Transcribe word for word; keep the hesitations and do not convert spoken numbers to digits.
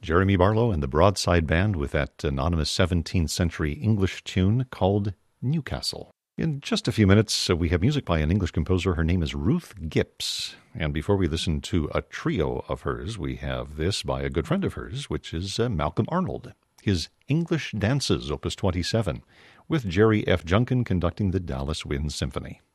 Jeremy Barlow and the Broadside Band with that anonymous seventeenth century English tune called Newcastle. In just a few minutes, uh, we have music by an English composer. Her name is Ruth Gipps. And before we listen to a trio of hers, we have this by a good friend of hers, which is uh, Malcolm Arnold. His English Dances, Opus twenty-seven, with Jerry F. Junkin conducting the Dallas Wind Symphony.